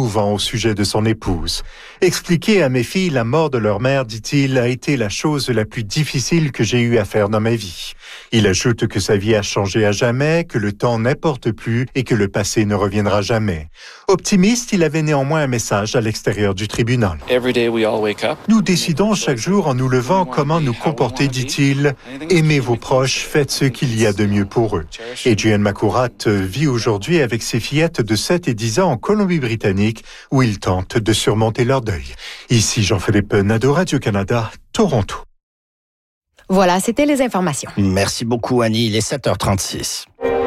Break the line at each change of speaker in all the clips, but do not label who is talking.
émouvant au sujet de son épouse. Expliquer à mes filles la mort de leur mère, dit-il, a été la chose la plus difficile que j'ai eu à faire dans ma vie. Il ajoute que sa vie a changé à jamais, que le temps n'importe plus et que le passé ne reviendra jamais. Optimiste, il avait néanmoins un message à l'extérieur du tribunal. Nous décidons chaque jour en nous levant comment nous comporter, dit-il. Aimez vos proches, faites ce qu'il y a de mieux pour eux. Adrian Makurat vit aujourd'hui avec ses fillettes de 7 et 10 ans en Colombie-Britannique où ils tentent de surmonter leur deuil. Ici Jean-Philippe Nadeau, Radio-Canada, Toronto.
Voilà, c'était les informations.
Merci beaucoup, Annie. Il est 7h36.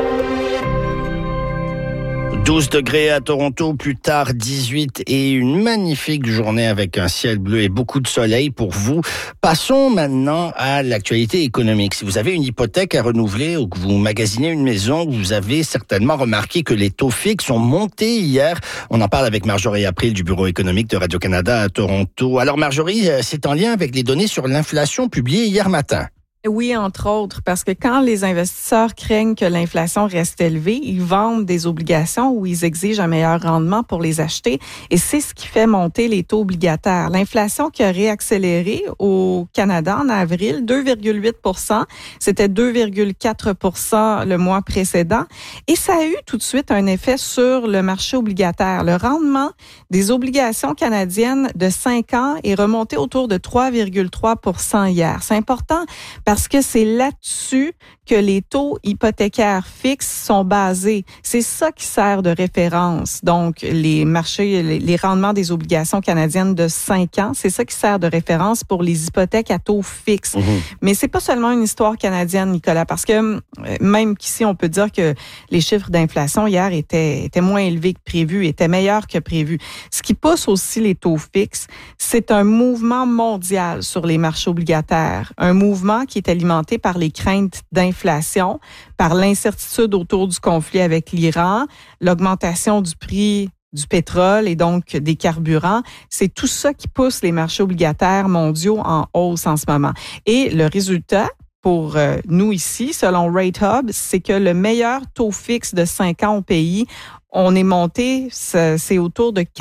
12 degrés à Toronto, plus tard 18 et une magnifique journée avec un ciel bleu et beaucoup de soleil pour vous. Passons maintenant à l'actualité économique. Si vous avez une hypothèque à renouveler ou que vous magasinez une maison, vous avez certainement remarqué que les taux fixes ont monté hier. On en parle avec Marjorie April du Bureau économique de Radio-Canada à Toronto. Alors Marjorie, c'est en lien avec les données sur l'inflation publiées hier matin.
Oui, entre autres, parce que quand les investisseurs craignent que l'inflation reste élevée, ils vendent des obligations où ils exigent un meilleur rendement pour les acheter et c'est ce qui fait monter les taux obligataires. L'inflation qui a réaccéléré au Canada en avril, 2,8 %, c'était 2,4 % le mois précédent et ça a eu tout de suite un effet sur le marché obligataire. Le rendement des obligations canadiennes de 5 ans est remonté autour de 3,3 % hier. C'est important parce que c'est là-dessus que les taux hypothécaires fixes sont basés. C'est ça qui sert de référence. Donc, les marchés, les rendements des obligations canadiennes de 5 ans, c'est ça qui sert de référence pour les hypothèques à taux fixe. Mais c'est pas seulement une histoire canadienne, Nicolas, parce que même qu'ici, on peut dire que les chiffres d'inflation hier étaient moins élevés que prévu, étaient meilleurs que prévu. Ce qui pousse aussi les taux fixes, c'est un mouvement mondial sur les marchés obligataires. Un mouvement qui est alimenté par les craintes d'inflation, par l'incertitude autour du conflit avec l'Iran, l'augmentation du prix du pétrole et donc des carburants. C'est tout ça qui pousse les marchés obligataires mondiaux en hausse en ce moment. Et le résultat, pour nous ici, selon Rate Hub, c'est que le meilleur taux fixe de 5 ans au pays, on est monté, c'est autour de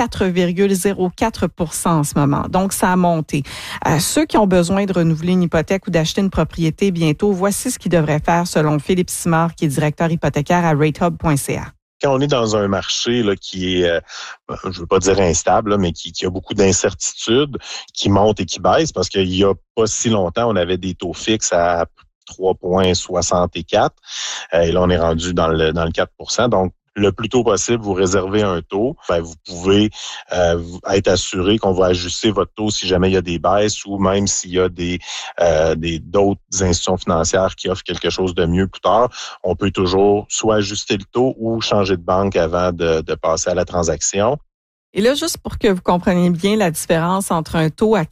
4,04 % en ce moment. Donc, ça a monté. Ceux qui ont besoin de renouveler une hypothèque ou d'acheter une propriété bientôt, voici ce qu'ils devraient faire selon Philippe Simard, qui est directeur hypothécaire à ratehub.ca.
Quand on est dans un marché là, qui est, je ne veux pas dire instable, là, mais qui a beaucoup d'incertitudes, qui monte et qui baisse, parce qu'il y a pas si longtemps, on avait des taux fixes à 3,64 et là, on est rendu dans le 4 %. Donc, le plus tôt possible, vous réservez un taux. Vous pouvez être assuré qu'on va ajuster votre taux si jamais il y a des baisses ou même s'il y a d'autres institutions financières qui offrent quelque chose de mieux plus tard. On peut toujours soit ajuster le taux ou changer de banque avant de passer à la transaction.
Et là, juste pour que vous compreniez bien la différence entre un taux à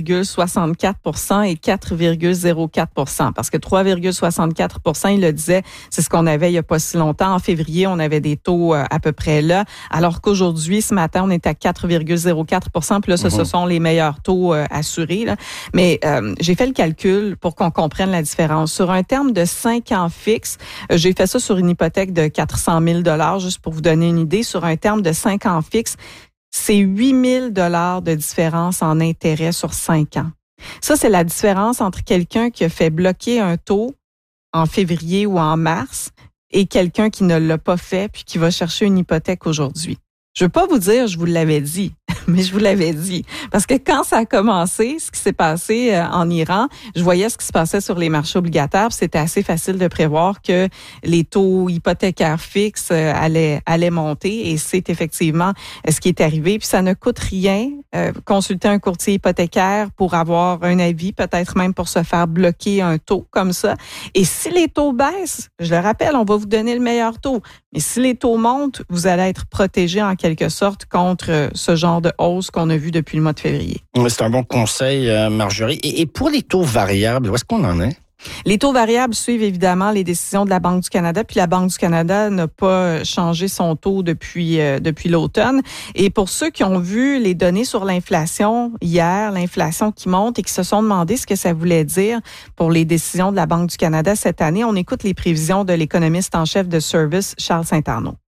3,64 % et 4,04 %. Parce que 3,64 %, il le disait, c'est ce qu'on avait il n'y a pas si longtemps. En février, on avait des taux à peu près là. Alors qu'aujourd'hui, ce matin, on est à 4,04 %. Puis là, ce sont les meilleurs taux assurés. Là. Mais j'ai fait le calcul pour qu'on comprenne la différence. Sur un terme de 5 ans fixe, j'ai fait ça sur une hypothèque de 400 000 $, juste pour vous donner une idée. Sur un terme de 5 ans fixe, c'est 8 000 $ de différence en intérêt sur 5 ans. Ça, c'est la différence entre quelqu'un qui a fait bloquer un taux en février ou en mars et quelqu'un qui ne l'a pas fait puis qui va chercher une hypothèque aujourd'hui. Je veux pas vous dire, je vous l'avais dit, mais je vous l'avais dit. Parce que quand ça a commencé, ce qui s'est passé en Iran, je voyais ce qui se passait sur les marchés obligataires. C'était assez facile de prévoir que les taux hypothécaires fixes allaient monter et c'est effectivement ce qui est arrivé. Puis ça ne coûte rien consulter un courtier hypothécaire pour avoir un avis, peut-être même pour se faire bloquer un taux comme ça. Et si les taux baissent, je le rappelle, on va vous donner le meilleur taux. Mais si les taux montent, vous allez être protégé en quelque sorte contre ce genre de hausse qu'on a vu depuis le mois de février.
C'est un bon conseil, Marjorie. Et pour les taux variables, où est-ce qu'on en est?
Les taux variables suivent évidemment les décisions de la Banque du Canada, puis la Banque du Canada n'a pas changé son taux depuis l'automne. Et pour ceux qui ont vu les données sur l'inflation hier, l'inflation qui monte et qui se sont demandé ce que ça voulait dire pour les décisions de la Banque du Canada cette année, on écoute les prévisions de l'économiste en chef de Service, Charles Saint-Arnaud.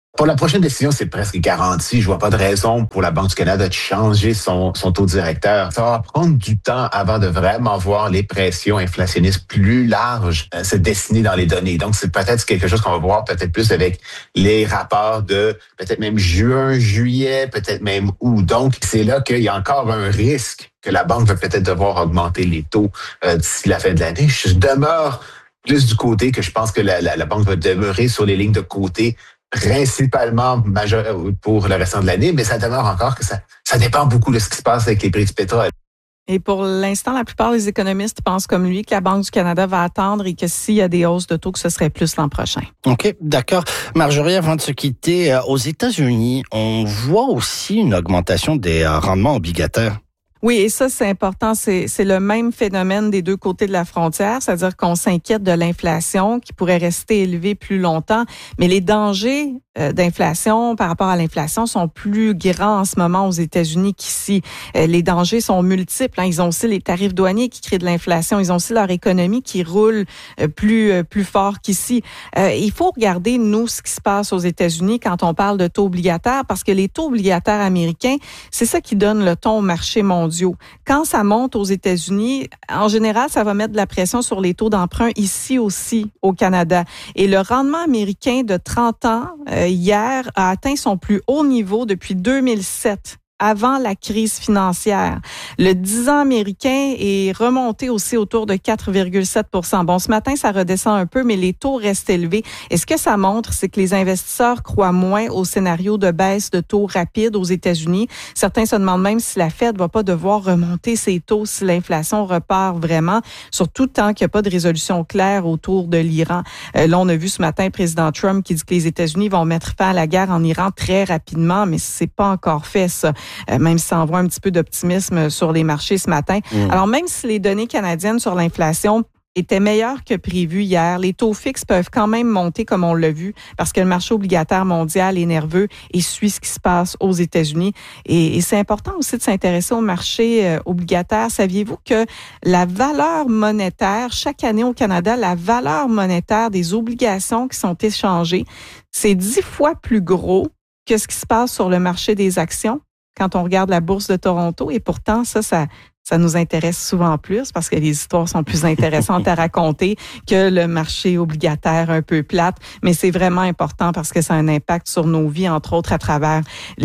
Pour la prochaine décision, c'est presque garanti. Je vois pas de raison pour la Banque du Canada de changer son taux directeur. Ça va prendre du temps avant de vraiment voir les pressions inflationnistes plus larges se dessiner dans les données. Donc, c'est peut-être quelque chose qu'on va voir peut-être plus avec les rapports de peut-être même juin, juillet, peut-être même août. Donc, c'est là qu'il y a encore un risque que la banque va peut-être devoir augmenter les taux d'ici la fin de l'année. Je demeure plus du côté que je pense que la banque va demeurer sur les lignes de côté principalement pour le restant de l'année, mais ça demeure encore que ça dépend beaucoup de ce qui se passe avec les prix du pétrole.
Et pour l'instant, la plupart des économistes pensent comme lui que la Banque du Canada va attendre et que s'il y a des hausses de taux, que ce serait plus l'an prochain.
OK, d'accord. Marjorie, avant de se quitter, aux États-Unis, on voit aussi une augmentation des rendements obligataires.
Oui, et ça, c'est important. C'est le même phénomène des deux côtés de la frontière, c'est-à-dire qu'on s'inquiète de l'inflation qui pourrait rester élevée plus longtemps, mais les dangers d'inflation par rapport à l'inflation sont plus grands en ce moment aux États-Unis qu'ici. Les dangers sont multiples. Ils ont aussi les tarifs douaniers qui créent de l'inflation. Ils ont aussi leur économie qui roule plus fort qu'ici. Il faut regarder, nous, ce qui se passe aux États-Unis quand on parle de taux obligataires, parce que les taux obligataires américains, c'est ça qui donne le ton au marché mondial. Quand ça monte aux États-Unis, en général, ça va mettre de la pression sur les taux d'emprunt ici aussi au Canada. Et le rendement américain de 30 ans, hier, a atteint son plus haut niveau depuis 2007. Avant la crise financière. Le 10 ans américain est remonté aussi autour de 4,7 %. Bon, ce matin, ça redescend un peu, mais les taux restent élevés. Et ce que ça montre, c'est que les investisseurs croient moins au scénario de baisse de taux rapide aux États-Unis. Certains se demandent même si la Fed va pas devoir remonter ses taux si l'inflation repart vraiment, surtout tant qu'il n'y a pas de résolution claire autour de l'Iran. Là, on a vu ce matin le président Trump qui dit que les États-Unis vont mettre fin à la guerre en Iran très rapidement, mais c'est pas encore fait, ça. Même si ça envoie un petit peu d'optimisme sur les marchés ce matin. Alors, même si les données canadiennes sur l'inflation étaient meilleures que prévu hier, les taux fixes peuvent quand même monter, comme on l'a vu, parce que le marché obligataire mondial est nerveux et suit ce qui se passe aux États-Unis. Et c'est important aussi de s'intéresser au marché obligataire. Saviez-vous que la valeur monétaire, chaque année au Canada, la valeur monétaire des obligations qui sont échangées, c'est 10 fois plus gros que ce qui se passe sur le marché des actions quand on regarde la bourse de Toronto. Et pourtant, ça nous intéresse souvent plus parce que les histoires sont plus intéressantes à raconter que le marché obligataire un peu plate. Mais c'est vraiment important parce que ça a un impact sur nos vies, entre autres à travers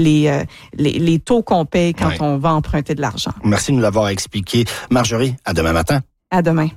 les taux qu'on paye quand on va emprunter de l'argent.
Merci de nous l'avoir expliqué. Marjorie, à demain matin.
À demain.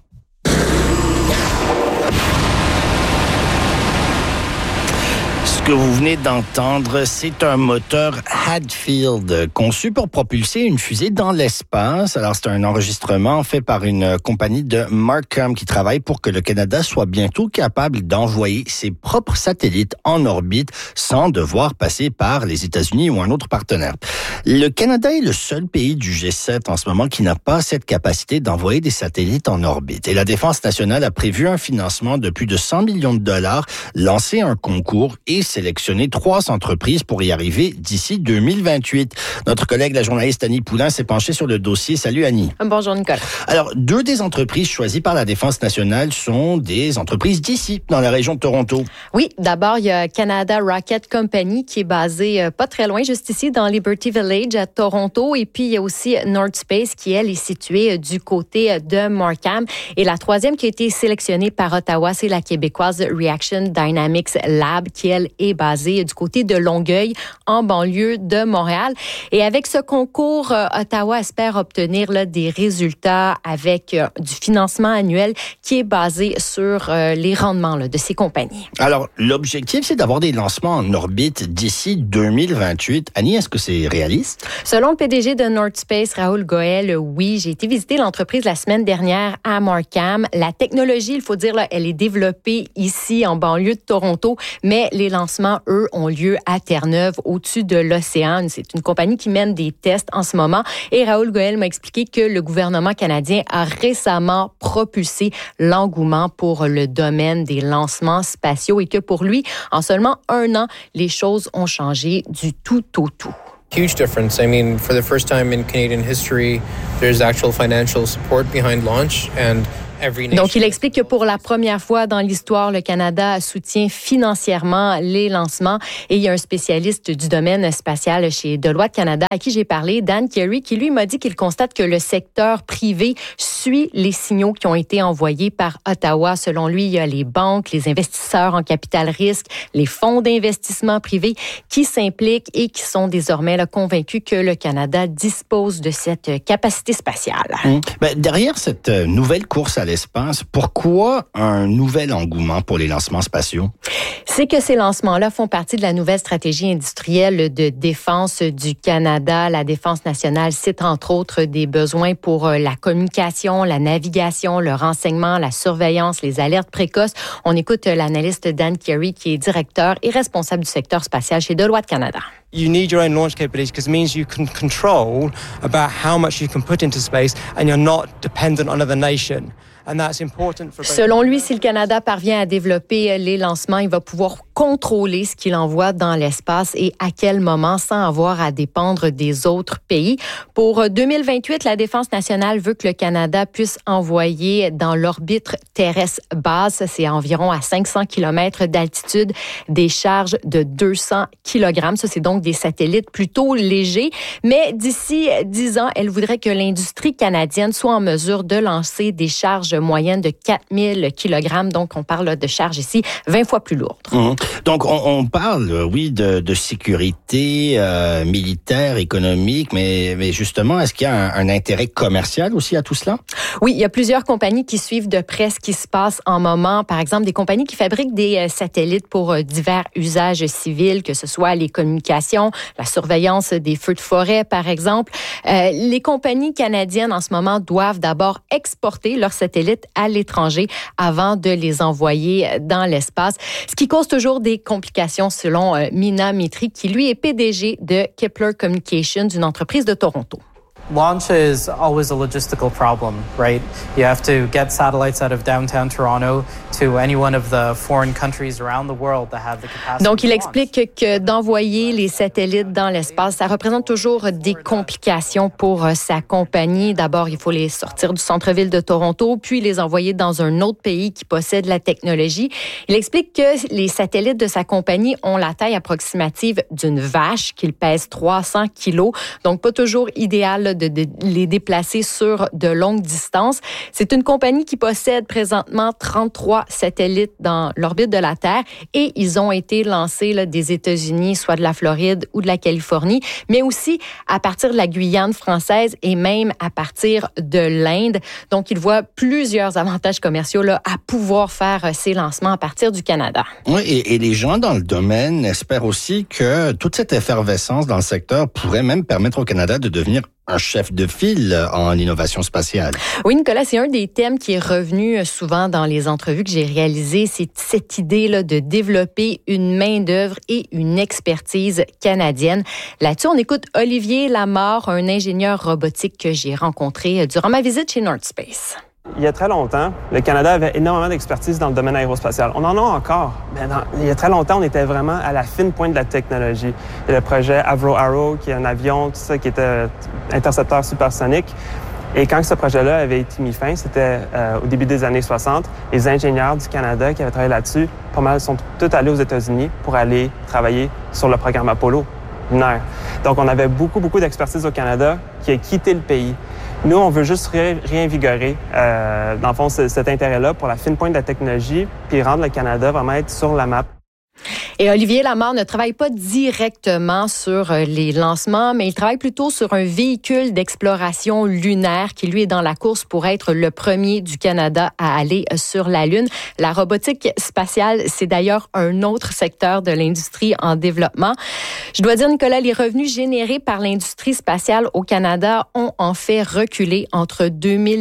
Ce que vous venez d'entendre, c'est un moteur Hadfield conçu pour propulser une fusée dans l'espace. Alors, c'est un enregistrement fait par une compagnie de Markham qui travaille pour que le Canada soit bientôt capable d'envoyer ses propres satellites en orbite sans devoir passer par les États-Unis ou un autre partenaire. Le Canada est le seul pays du G7 en ce moment qui n'a pas cette capacité d'envoyer des satellites en orbite. Et la Défense nationale a prévu un financement de plus de 100 millions de dollars, lancé un concours et sélectionner 3 entreprises pour y arriver d'ici 2028. Notre collègue, la journaliste Annie Poulain, s'est penchée sur le dossier. Salut Annie.
Bonjour Nicolas.
Alors, 2 des entreprises choisies par la Défense nationale sont des entreprises d'ici, dans la région de Toronto.
Oui, d'abord, il y a Canada Rocket Company qui est basée pas très loin, juste ici, dans Liberty Village à Toronto. Et puis, il y a aussi North Space qui, elle, est située du côté de Markham. Et la 3e qui a été sélectionnée par Ottawa, c'est la québécoise Reaction Dynamics Lab qui, elle, est basée du côté de Longueuil, en banlieue de Montréal. Et avec ce concours, Ottawa espère obtenir des résultats avec du financement annuel qui est basé sur les rendements de ces compagnies.
Alors, l'objectif, c'est d'avoir des lancements en orbite d'ici 2028. Annie, est-ce que c'est réaliste?
Selon le PDG de North Space, Raoul Goel, oui, j'ai été visiter l'entreprise la semaine dernière à Markham. La technologie, il faut dire, elle est développée ici, en banlieue de Toronto, mais les lancements, eux, ont lieu à Terre-Neuve, au-dessus de l'océan. C'est une compagnie qui mène des tests en ce moment. Et Raoul Goel m'a expliqué que le gouvernement canadien a récemment propulsé l'engouement pour le domaine des lancements spatiaux et que pour lui, en seulement 1 an, les choses ont changé du tout au tout.
Huge difference. I mean, for the first time in Canadian history, there's actual financial support behind launch, and
Donc, il explique que pour la première fois dans l'histoire, le Canada soutient financièrement les lancements. Et il y a un spécialiste du domaine spatial chez Deloitte Canada à qui j'ai parlé, Dan Carey, qui lui m'a dit qu'il constate que le secteur privé suit les signaux qui ont été envoyés par Ottawa. Selon lui, il y a les banques, les investisseurs en capital risque, les fonds d'investissement privés qui s'impliquent et qui sont désormais convaincus que le Canada dispose de cette capacité spatiale.
Derrière cette nouvelle course à l'espace, pourquoi un nouvel engouement pour les lancements spatiaux?
C'est que ces lancements-là font partie de la nouvelle stratégie industrielle de défense du Canada. La Défense nationale cite entre autres des besoins pour la communication, la navigation, le renseignement, la surveillance, les alertes précoces. On écoute l'analyste Dan Carey, qui est directeur et responsable du secteur spatial chez Deloitte Canada.
You need your own launch capabilities because it means you can control about how much you can put into space and you're not dependent on another nation.
Selon lui, si le Canada parvient à développer les lancements, il va pouvoir contrôler ce qu'il envoie dans l'espace et à quel moment sans avoir à dépendre des autres pays. Pour 2028, la Défense nationale veut que le Canada puisse envoyer dans l'orbite terrestre basse, c'est environ à 500 km d'altitude, des charges de 200 kg. Ça, c'est donc des satellites plutôt légers. Mais d'ici 10 ans, elle voudrait que l'industrie canadienne soit en mesure de lancer des charges moyennes de 4000 kg. Donc, on parle de charges ici 20 fois plus lourdes.
Donc, on parle, oui, de sécurité militaire, économique, mais justement, est-ce qu'il y a un intérêt commercial aussi à tout cela?
Oui, il y a plusieurs compagnies qui suivent de près ce qui se passe en moment. Par exemple, des compagnies qui fabriquent des satellites pour divers usages civils, que ce soit les communications, la surveillance des feux de forêt, par exemple. Les compagnies canadiennes, en ce moment, doivent d'abord exporter leurs satellites à l'étranger avant de les envoyer dans l'espace, ce qui cause toujours des complications selon Mina Mitri, qui lui est PDG de Kepler Communications, une entreprise de Toronto.
Launch is always a logistical problem, right? You have to get satellites out of downtown Toronto to any one of the foreign countries around the world that have the capacity.
Donc, il explique que d'envoyer les satellites dans l'espace, ça représente toujours des complications pour sa compagnie. D'abord, il faut les sortir du centre-ville de Toronto, puis les envoyer dans un autre pays qui possède la technologie. Il explique que les satellites de sa compagnie ont la taille approximative d'une vache, qu'ils pèsent 300 kilos, donc pas toujours idéal de les déplacer sur de longues distances. C'est une compagnie qui possède présentement 33 satellites dans l'orbite de la Terre et ils ont été lancés des États-Unis, soit de la Floride ou de la Californie, mais aussi à partir de la Guyane française et même à partir de l'Inde. Donc, il voit plusieurs avantages commerciaux à pouvoir faire ces lancements à partir du Canada.
Oui, et les gens dans le domaine espèrent aussi que toute cette effervescence dans le secteur pourrait même permettre au Canada de devenir un chef de file en innovation spatiale.
Oui, Nicolas, c'est un des thèmes qui est revenu souvent dans les entrevues que j'ai réalisées. C'est cette idée de développer une main-d'œuvre et une expertise canadienne. Là-dessus, on écoute Olivier Lamarre, un ingénieur robotique que j'ai rencontré durant ma visite chez North Space.
Il y a très longtemps, le Canada avait énormément d'expertise dans le domaine aérospatial. On en a encore. Mais il y a très longtemps, on était vraiment à la fine pointe de la technologie. Il y a le projet Avro Arrow, qui est un avion, tout ça, qui était intercepteur supersonique. Et quand ce projet-là avait été mis fin, c'était au début des années 60, les ingénieurs du Canada qui avaient travaillé là-dessus, pas mal, sont tous allés aux États-Unis pour aller travailler sur le programme Apollo lunaire. Donc, on avait beaucoup d'expertise au Canada qui a quitté le pays. Nous, on veut juste réinvigorer, dans le fond, cet intérêt-là pour la fine pointe de la technologie, puis rendre le Canada vraiment être sur la map.
Et Olivier Lamarre ne travaille pas directement sur les lancements, mais il travaille plutôt sur un véhicule d'exploration lunaire qui, lui, est dans la course pour être le premier du Canada à aller sur la Lune. La robotique spatiale, c'est d'ailleurs un autre secteur de l'industrie en développement. Je dois dire, Nicolas, les revenus générés par l'industrie spatiale au Canada ont en fait reculé entre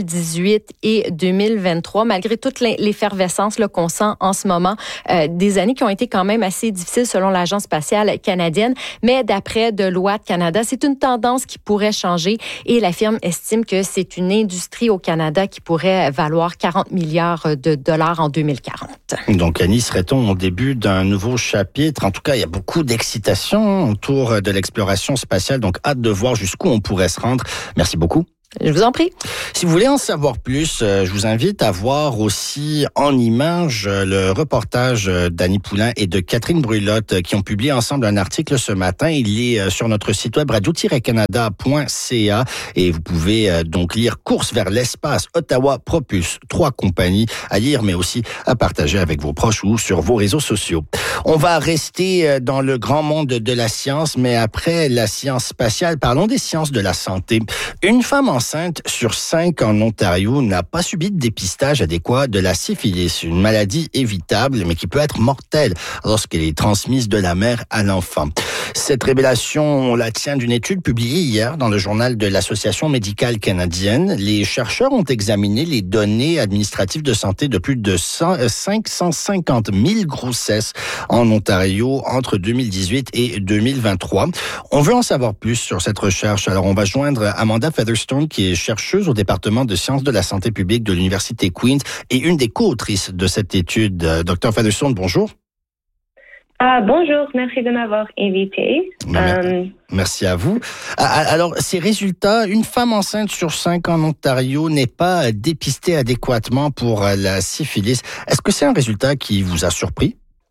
2018 et 2023, malgré toute l'effervescence qu'on sent en ce moment, des années qui ont été quand même assez difficile selon l'Agence spatiale canadienne, mais d'après Deloitte Canada, c'est une tendance qui pourrait changer et la firme estime que c'est une industrie au Canada qui pourrait valoir 40 milliards de dollars en 2040.
Donc, Annie, serait-on au début d'un nouveau chapitre? En tout cas, il y a beaucoup d'excitation autour de l'exploration spatiale, donc hâte de voir jusqu'où on pourrait se rendre. Merci beaucoup.
Je vous en prie.
Si vous voulez en savoir plus, je vous invite à voir aussi en images le reportage d'Annie Poulain et de Catherine Brulotte qui ont publié ensemble un article ce matin. Il est sur notre site web radio-canada.ca et vous pouvez donc lire Course vers l'espace, Ottawa propulse 3 compagnies à lire mais aussi à partager avec vos proches ou sur vos réseaux sociaux. On va rester dans le grand monde de la science, mais après la science spatiale, parlons des sciences de la santé. Une femme enceinte sur 5 en Ontario n'a pas subi de dépistage adéquat de la syphilis, une maladie évitable mais qui peut être mortelle lorsqu'elle est transmise de la mère à l'enfant. Cette révélation, on la tient d'une étude publiée hier dans le journal de l'Association médicale canadienne. Les chercheurs ont examiné les données administratives de santé de plus de 550 000 grossesses en Ontario entre 2018 et 2023. On veut en savoir plus sur cette recherche. Alors, on va joindre Amanda Featherstone, qui est chercheuse au département de sciences de la santé publique de l'Université Queen's et une des co-autrices de cette étude. Dr Featherstone, bonjour.
Bonjour, merci de m'avoir invité.
Merci à vous. Alors, ces résultats, une femme enceinte sur 5 en Ontario n'est pas dépistée adéquatement pour la syphilis. Est-ce que c'est un résultat qui vous a surpris?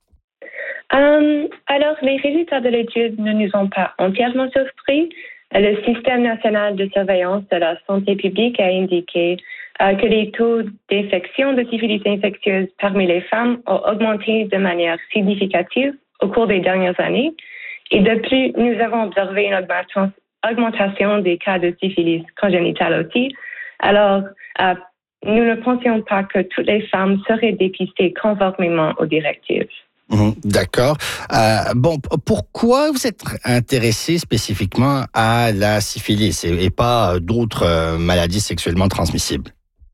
Alors, les résultats de l'étude ne nous ont pas entièrement surpris. Le Système national de surveillance de la santé publique a indiqué que les taux d'infection de syphilis infectieuse parmi les femmes ont augmenté de manière significative au cours des dernières années. Et de plus, nous avons observé une augmentation des cas de syphilis congénitale aussi. Alors, nous ne pensions pas que toutes les femmes seraient dépistées conformément aux directives.
D'accord. Pourquoi vous êtes intéressé spécifiquement à la syphilis et pas d'autres maladies sexuellement transmissibles?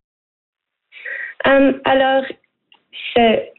Alors, c'est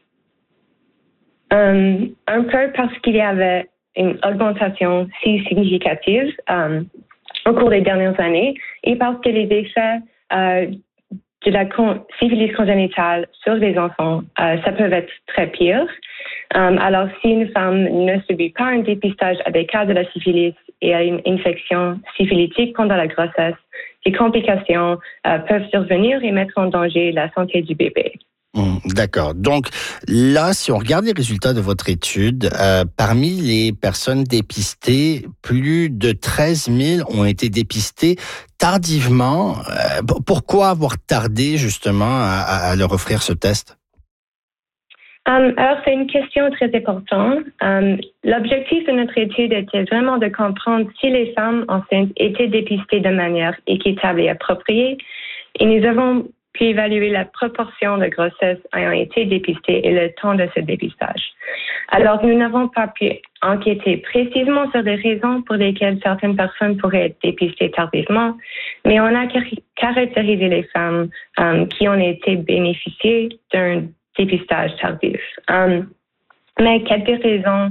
un peu parce qu'il y avait une augmentation si significative au cours des dernières années et parce que les effets de la syphilis congénitale sur les enfants, ça peut être très pire. Alors, si une femme ne subit pas un dépistage adéquat de la syphilis et a une infection syphilitique pendant la grossesse, les complications peuvent survenir et mettre en danger la santé du bébé.
D'accord. Donc là, si on regarde les résultats de votre étude, parmi les personnes dépistées, plus de 13 000 ont été dépistées tardivement. Pourquoi avoir tardé justement à leur offrir ce test?
Alors, c'est une question très importante. L'objectif de notre étude était vraiment de comprendre si les femmes enceintes étaient dépistées de manière équitable et appropriée. Et nous avons pu évaluer la proportion de grossesses ayant été dépistées et le temps de ce dépistage. Alors, nous n'avons pas pu enquêter précisément sur les raisons pour lesquelles certaines personnes pourraient être dépistées tardivement, mais on a caractérisé les femmes qui ont été bénéficiées d'un dépistage tardif. Mais quelques raisons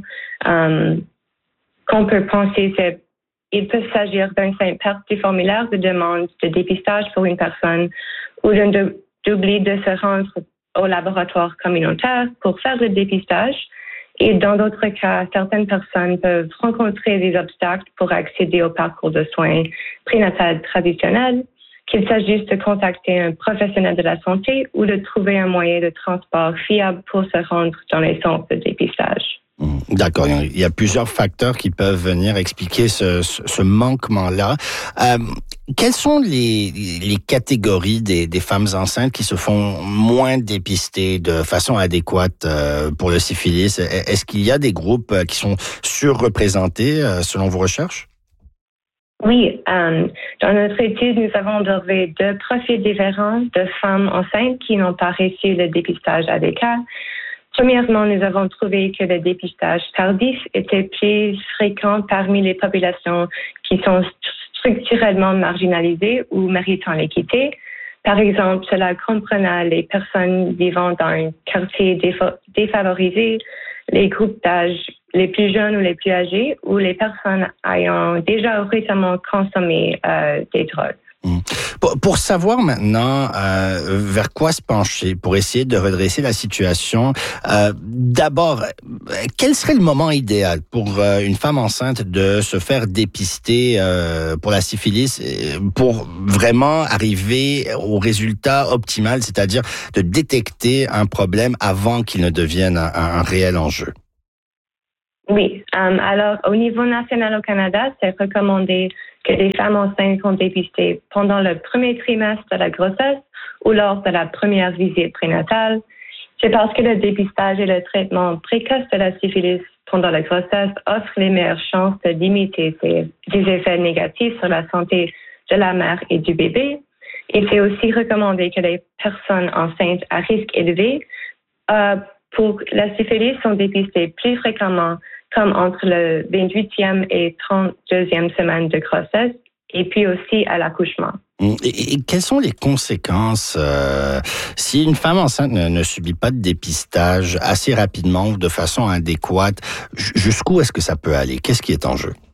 qu'on peut penser, c'est qu'il peut s'agir d'un simple perte du formulaire de demande de dépistage pour une personne ou d'un oubli de se rendre au laboratoire communautaire pour faire le dépistage. Et dans d'autres cas, certaines personnes peuvent rencontrer des obstacles pour accéder au parcours de soins prénatal traditionnel, qu'il s'agisse de contacter un professionnel de la santé ou de trouver un moyen de transport fiable pour se rendre dans les centres de dépistage.
D'accord. Il y a plusieurs facteurs qui peuvent venir expliquer ce manquement-là. Quelles sont les catégories des femmes enceintes qui se font moins dépister de façon adéquate pour le syphilis? Est-ce qu'il y a des groupes qui sont surreprésentés selon vos recherches?
Oui, dans notre étude, nous avons observé 2 profils différents de femmes enceintes qui n'ont pas reçu le dépistage adéquat. Premièrement, nous avons trouvé que le dépistage tardif était plus fréquent parmi les populations qui sont structurellement marginalisées ou méritant l'équité. Par exemple, cela comprenait les personnes vivant dans un quartier défavorisé, les groupes d'âge les plus jeunes ou les plus âgés, ou les personnes ayant déjà récemment consommé des drogues.
Pour savoir maintenant vers quoi se pencher pour essayer de redresser la situation, d'abord, quel serait le moment idéal pour une femme enceinte de se faire dépister pour la syphilis pour vraiment arriver au résultat optimal, c'est-à-dire de détecter un problème avant qu'il ne devienne un réel enjeu?
Oui. Alors, au niveau national au Canada, c'est recommandé que les femmes enceintes sont dépistées pendant le premier trimestre de la grossesse ou lors de la première visite prénatale. C'est parce que le dépistage et le traitement précoce de la syphilis pendant la grossesse offrent les meilleures chances de limiter des effets négatifs sur la santé de la mère et du bébé. Et c'est aussi recommandé que les personnes enceintes à risque élevé pour la syphilis sont dépistées plus fréquemment, comme entre le 28e et 32e semaine de grossesse, et puis aussi à l'accouchement.
Et quelles sont les conséquences si une femme enceinte ne subit pas de dépistage assez rapidement ou de façon adéquate? Jusqu'où est-ce que ça peut aller? Qu'est-ce qui est en jeu?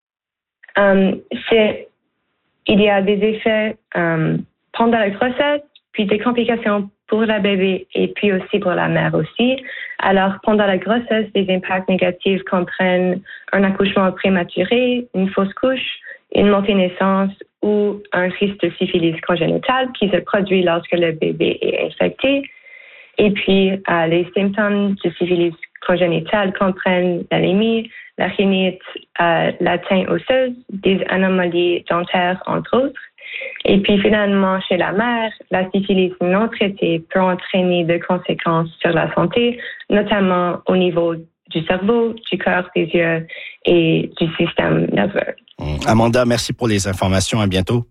Il y a des effets pendant la grossesse, puis des complications pour la bébé et puis aussi pour la mère aussi. Alors, pendant la grossesse, des impacts négatifs comprennent un accouchement prématuré, une fausse couche, une multinaissance ou un risque de syphilis congénitale qui se produit lorsque le bébé est infecté. Et puis, les symptômes de syphilis congénitale comprennent l'anémie, la rhinite, l'atteinte osseuse, des anomalies dentaires, entre autres. Et puis finalement, chez la mère, la syphilis non traitée peut entraîner de conséquences sur la santé, notamment au niveau du cerveau, du cœur, des yeux et du système nerveux.
Amanda, merci pour les informations. À bientôt.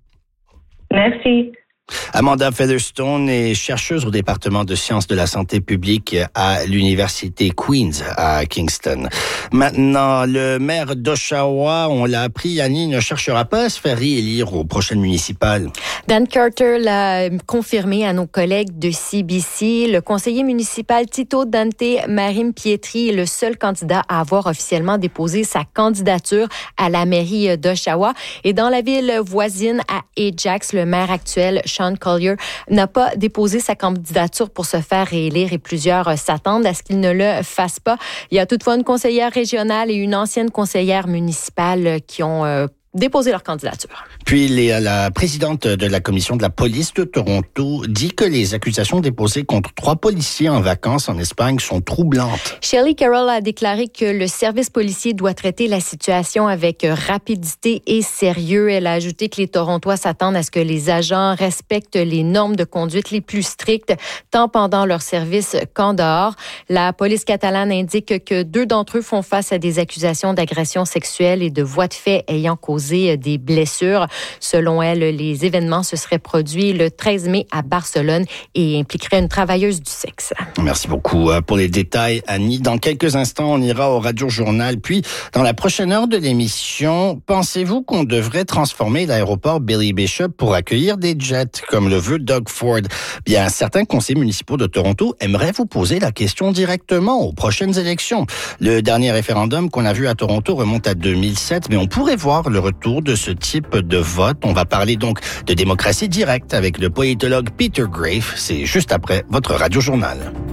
Merci.
Amanda Featherstone est chercheuse au département de sciences de la santé publique à l'université Queen's à Kingston. Maintenant, le maire d'Oshawa, on l'a appris, Annie, ne cherchera pas à se faire réélire aux prochaines municipales.
Dan Carter l'a confirmé à nos collègues de CBC. Le conseiller municipal Tito Dante Marim Pietri est le seul candidat à avoir officiellement déposé sa candidature à la mairie d'Oshawa. Et dans la ville voisine à Ajax, le maire actuel, Sean Collier, n'a pas déposé sa candidature pour se faire réélire et plusieurs s'attendent à ce qu'il ne le fasse pas. Il y a toutefois une conseillère régionale et une ancienne conseillère municipale qui ont déposer leur candidature.
Puis la présidente de la commission de la police de Toronto dit que les accusations déposées contre 3 policiers en vacances en Espagne sont troublantes.
Shelley Carroll a déclaré que le service policier doit traiter la situation avec rapidité et sérieux. Elle a ajouté que les Torontois s'attendent à ce que les agents respectent les normes de conduite les plus strictes, tant pendant leur service qu'en dehors. La police catalane indique que 2 d'entre eux font face à des accusations d'agression sexuelle et de voies de fait ayant causé des blessures. Selon elle, les événements se seraient produits le 13 mai à Barcelone et impliqueraient une travailleuse du sexe.
Merci beaucoup pour les détails, Annie. Dans quelques instants, on ira au Radio Journal. Puis, dans la prochaine heure de l'émission, pensez-vous qu'on devrait transformer l'aéroport Billy Bishop pour accueillir des jets, comme le veut Doug Ford? Bien, certains conseillers municipaux de Toronto aimeraient vous poser la question directement aux prochaines élections. Le dernier référendum qu'on a vu à Toronto remonte à 2007, mais on pourrait voir le retour de ce type de vote. On va parler donc de démocratie directe avec le politologue Peter Graefe. C'est juste après votre Radio Journal.